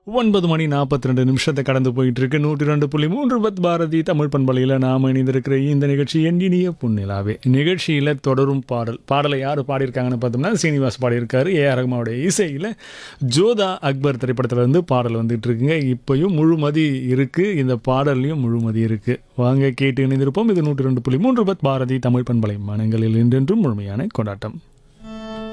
9 மணி 42 நிமிஷத்தை கடந்து போயிட்டு இருக்கு. 102.3 பத் பாரதி தமிழ் பண்பலையில் நாம் இணைந்திருக்கிற இந்த நிகழ்ச்சி என் இனிய பொன்னிலாவே. நிகழ்ச்சியில் தொடரும் பாடலை யார் பாடியிருக்காங்கன்னு பார்த்தோம்னா சீனிவாஸ் பாடியிருக்காரு. ஏஆர் ரஹ்மானுடைய இசையில் ஜோதா அக்பர் திரைப்படத்திலேருந்து பாடல் வந்துட்டு இருக்குங்க. இப்போயும் முழுமதி இருக்குது, இந்த பாடல்லையும் முழுமதி இருக்குது. வாங்க கேட்டு இணைந்திருப்போம். இது 102.3 பத் பாரதி தமிழ் பண்பலை மனங்களில் என்றென்றும் முழுமையான கொண்டாட்டம்.